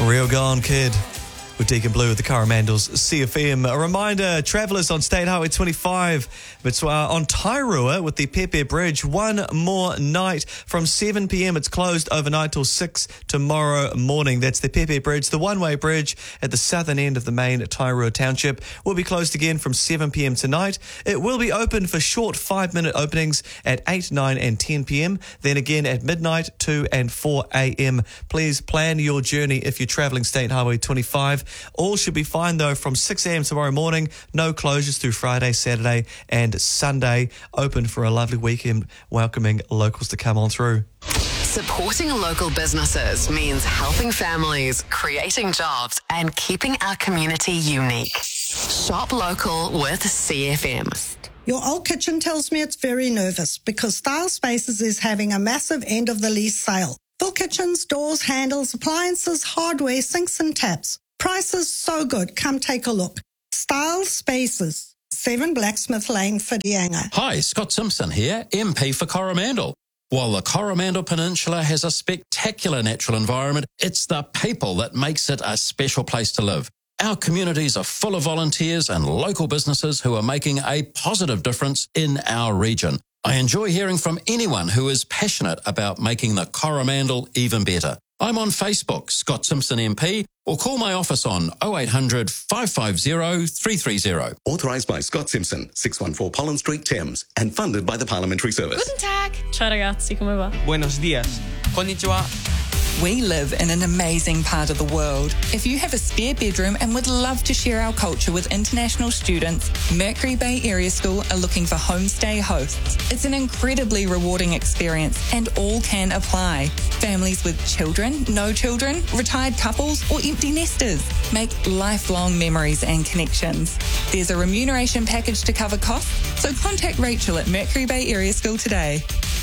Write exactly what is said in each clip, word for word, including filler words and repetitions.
Real Gone Kid with Deacon Blue with the Coromandels C F M. A reminder, travellers on State Highway twenty-five, but uh, on Tairua with the Pepe Bridge, one more night from seven p.m. It's closed overnight till six tomorrow morning. That's the Pepe Bridge, the one-way bridge at the southern end of the main Tairua Township. Will be closed again from seven p.m. tonight. It will be open for short five-minute openings at eight, nine and ten p.m. Then again at midnight, two and four a.m. Please plan your journey if you're travelling State Highway twenty-five. All should be fine, though, from six a.m. tomorrow morning. No closures through Friday, Saturday and Sunday. Open for a lovely weekend, welcoming locals to come on through. Supporting local businesses means helping families, creating jobs and keeping our community unique. Shop local with C F M. Your old kitchen tells me it's very nervous because Style Spaces is having a massive end of the lease sale. Full kitchens, doors, handles, appliances, hardware, sinks and taps. Prices so good. Come take a look. Style Spaces, seven Blacksmith Lane, Whitianga. Hi, Scott Simpson here, M P for Coromandel. While the Coromandel Peninsula has a spectacular natural environment, it's the people that makes it a special place to live. Our communities are full of volunteers and local businesses who are making a positive difference in our region. I enjoy hearing from anyone who is passionate about making the Coromandel even better. I'm on Facebook, Scott Simpson M P, or call my office on oh eight hundred, five five zero, three three zero. Authorised by Scott Simpson, six one four Pollen Street, Thames, and funded by the Parliamentary Service. Guten Tag. Ciao ragazzi, come va? Buenos dias. Konnichiwa. We live in an amazing part of the world. If you have a spare bedroom and would love to share our culture with international students, Mercury Bay Area School are looking for homestay hosts. It's an incredibly rewarding experience and all can apply. Families with children, no children, retired couples or empty nesters. Make lifelong memories and connections. There's a remuneration package to cover costs, so contact Rachel at Mercury Bay Area School today.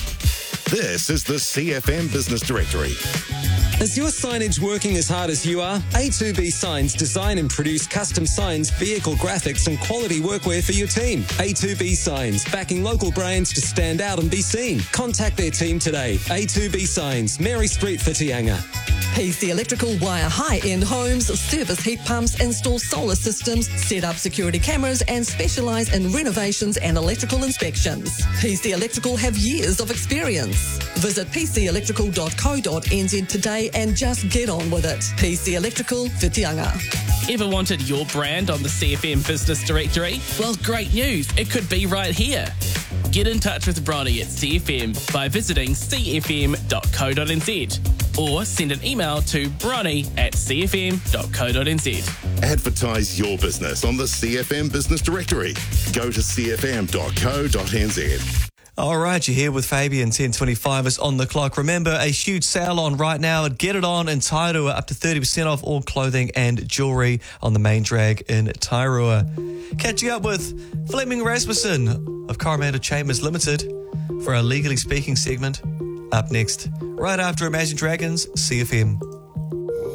This is the C F M Business Directory. Is your signage working as hard as you are? A two B Signs design and produce custom signs, vehicle graphics and quality workwear for your team. A two B Signs, backing local brands to stand out and be seen. Contact their team today. A two B Signs, Mary Street, Whitianga. P C Electrical wire high-end homes, service heat pumps, install solar systems, set up security cameras and specialise in renovations and electrical inspections. P C Electrical have years of experience. Visit p c electrical dot co dot n z today and just get on with it. P C Electrical, Whitianga. Ever wanted your brand on the C F M Business Directory? Well, great news. It could be right here. Get in touch with Bronny at C F M by visiting c f m dot co dot n z or send an email to bronny at c f m dot co dot n z. Advertise your business on the C F M Business Directory. Go to c f m dot co dot n z. All right, you're here with Fabian. ten twenty-five is on the clock. Remember, a huge sale on right now at Get It On in Tairua, up to thirty percent off all clothing and jewellery on the main drag in Tairua. Catching up with Fleming Rasmussen of Coromandel Chambers Limited for our Legally Speaking segment. Up next, right after Imagine Dragons, C F M.